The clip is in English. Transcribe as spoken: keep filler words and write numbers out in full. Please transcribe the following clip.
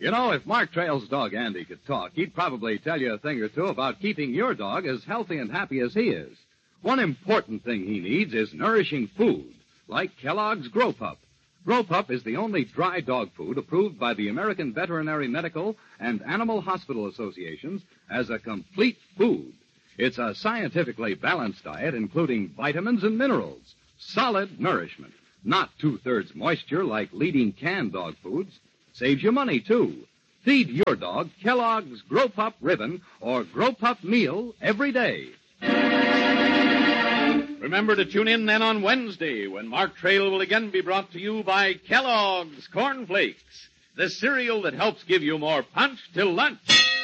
You know, if Mark Trail's dog Andy could talk, he'd probably tell you a thing or two about keeping your dog as healthy and happy as he is. One important thing he needs is nourishing food, like Kellogg's Grow Pup. Grow Pup is the only dry dog food approved by the American Veterinary Medical and Animal Hospital Associations as a complete food. It's a scientifically balanced diet including vitamins and minerals, solid nourishment, not two-thirds moisture like leading canned dog foods. Saves you money, too. Feed your dog Kellogg's Grow Pup Ribbon or Grow Pup Meal every day. Remember to tune in then on Wednesday when Mark Trail will again be brought to you by Kellogg's Corn Flakes, the cereal that helps give you more punch till lunch.